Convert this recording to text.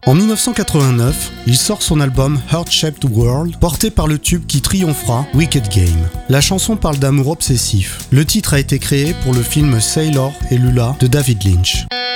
En 1989, il sort son album Heart-Shaped World, porté par le tube qui triomphera, Wicked Game. La chanson parle d'amour obsessif. Le titre a été créé pour le film Sailor et Lula de David Lynch.